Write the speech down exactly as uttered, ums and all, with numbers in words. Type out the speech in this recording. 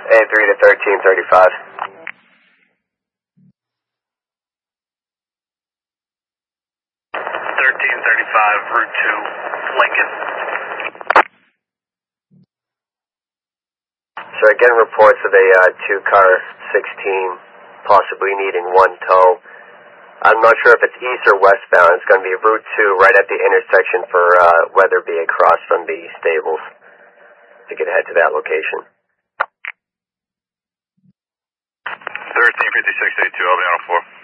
A three to thirteen thirty-five. thirteen thirty-five, Route two, Lincoln. So again, reports of a uh, two-car sixteen possibly needing one tow. I'm not sure if it's east or westbound. It's going to be Route two right at the intersection for uh, Weatherby across from the stables to get ahead to that location. thirteen fifty-six eighty-two, I'll be on a four.